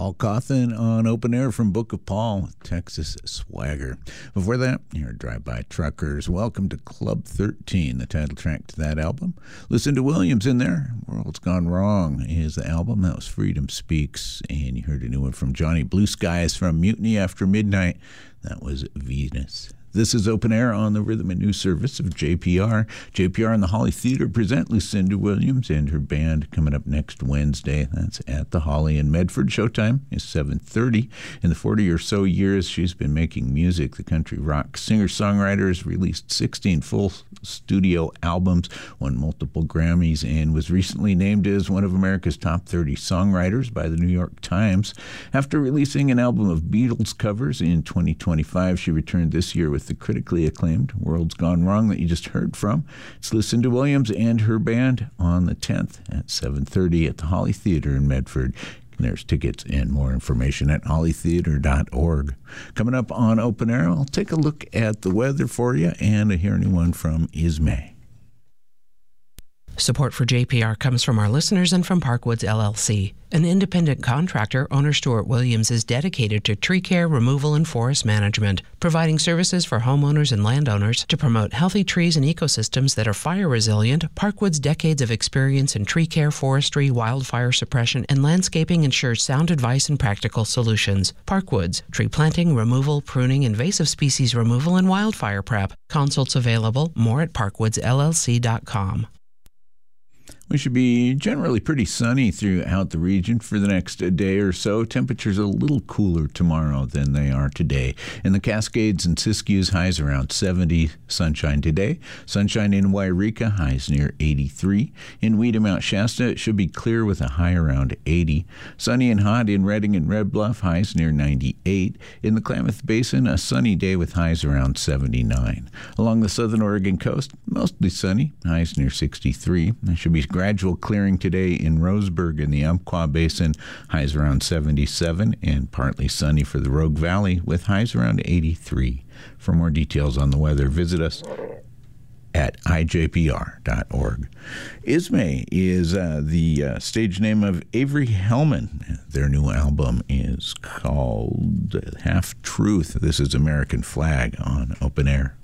Paul Cawthon on Open Air from Book of Paul with Texas Swagger. Before that, you're Drive-By Truckers. Welcome to Club 13, the title track to that album. Listen to Williams in there. World's Gone Wrong is the album. That was Freedom Speaks. And you heard a new one from Johnny Blue Skies from Mutiny After Midnight. That was Venus. This is Open Air on the Rhythm and News Service of JPR. JPR and the Holly Theater present Lucinda Williams and her band coming up next Wednesday. That's at the Holly in Medford. Showtime is 7:30. In the 40 or so years she's been making music, the country rock singer-songwriter has released 16 full studio albums, won multiple Grammys, and was recently named as one of America's top 30 songwriters by the New York Times. After releasing an album of Beatles covers in 2025, she returned this year with the critically acclaimed World's Gone Wrong that you just heard from. It's Lucinda Williams and her band on the 10th at 7:30 at the Holly Theater in Medford. There's tickets and more information at hollytheater.org. Coming up on Open Air, I'll take a look at the weather for you and hear a new one from Ismay. Support for JPR comes from our listeners and from Parkwoods LLC. An independent contractor, owner Stuart Williams is dedicated to tree care, removal, and forest management, providing services for homeowners and landowners to promote healthy trees and ecosystems that are fire resilient. Parkwoods' decades of experience in tree care, forestry, wildfire suppression, and landscaping ensures sound advice and practical solutions. Parkwoods, tree planting, removal, pruning, invasive species removal, and wildfire prep. Consults available. More at parkwoodsllc.com. We should be generally pretty sunny throughout the region for the next day or so. Temperatures a little cooler tomorrow than they are today. In the Cascades and Siskiyous, highs around 70. Sunshine today. Sunshine in Wairika, highs near 83. In Weeda, Mount Shasta, it should be clear with a high around 80. Sunny and hot in Redding and Red Bluff, highs near 98. In the Klamath Basin, a sunny day with highs around 79. Along the southern Oregon coast, mostly sunny, highs near 63. There should be gradual clearing today in Roseburg in the Umpqua Basin, highs around 77, and partly sunny for the Rogue Valley with highs around 83. For more details on the weather, visit us at ijpr.org. Ismay is the stage name of Avery Hellman. Their new album is called Half Truth. This is American Flag on Open Air.